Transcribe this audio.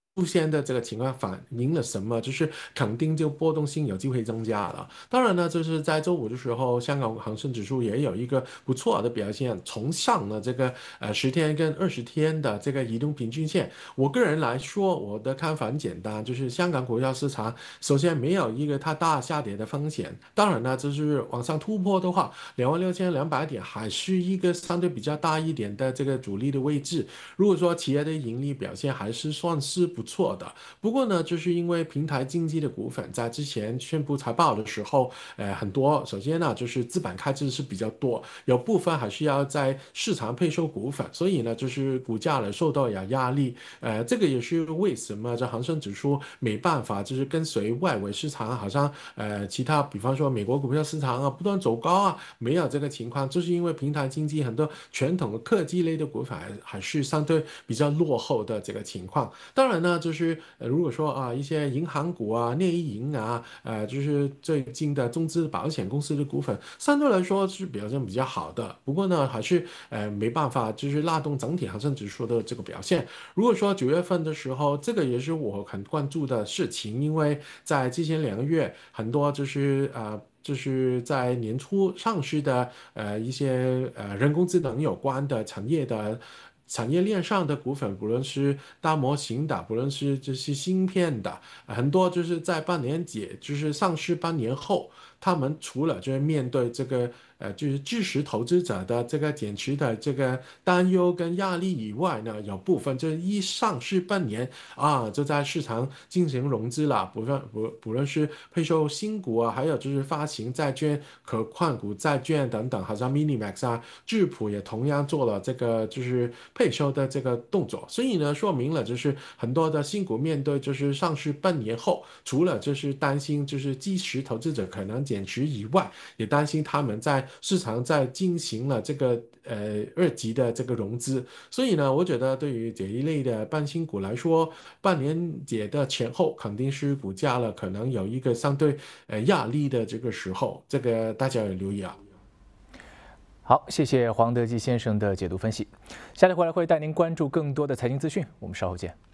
出现的这个情况反映了什么？就是肯定就波动性有机会增加了。当然呢，就是在周五的时候，香港恒生指数也有一个不错的表现，重上了这个10天跟20天的这个移动平均线。我个人来说，我的看法很简单，就是香港股票市场首先没有一个太大下跌的风险。当然呢，就是往上突破的话，26,200点还是一个相对比较大一点的这个阻力的位置。如果说企业的盈利表现还是算是不错的，不过呢，就是因为平台经济的股份在之前宣布财报的时候，很多首先呢就是资本开支是比较多，有部分还是要在市场配售股份，所以呢就是股价呢受到有压力，这个也是为什么这恒生指数没办法就是跟随外围市场，好像其他比方说美国股票市场啊不断走高啊，没有这个情况，就是因为平台经济很多传统的科技类的股份还是相对比较落后的这个情况。当然呢，就是如果说一些银行股啊、内银啊，就是最近的中资保险公司的股份，相对来说是表现比较好的。不过呢，还是没办法，就是拉动整体恒生指数的这个表现。如果说9月份的时候，这个也是我很关注的事情，因为在之前2个月，很多就是在年初上市的一些人工智能有关的产业链上的股份，不论是大模型的，不论是这些芯片的，很多就是在半年节，就是上市半年后，他们除了就是面对这个就是知识投资者的这个减持的这个担忧跟压力以外呢，有部分就是一上市半年就在市场进行融资了，不论是配售新股啊，还有就是发行债券、可换股债券等等，好像 Minimax 啊、智普也同样做了这个就是配售的这个动作，所以呢，说明了就是很多的新股面对就是上市半年后，除了就是担心就是基石投资者可能减持以外，也担心他们在市场在进行了这个2级的这个融资，所以呢，我觉得对于这一类的半新股来说，半年节的前后肯定是股价了，可能有一个相对压力的这个时候，这个大家要留意啊。 好，谢谢黄德基先生的解读分析。下来回来会带您关注更多的财经资讯，我们稍后见。